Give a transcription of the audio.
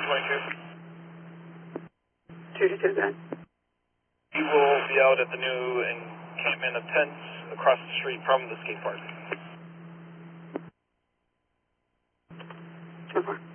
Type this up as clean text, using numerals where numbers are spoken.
2 to 2 then. We will be out at the new encampment of tents across the street from the skate park. So far.